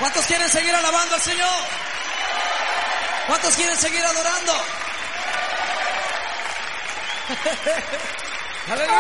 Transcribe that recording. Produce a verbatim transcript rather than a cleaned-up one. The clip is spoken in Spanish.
¿Cuántos quieren seguir alabando al Señor? ¿Cuántos quieren seguir adorando? Aleluya.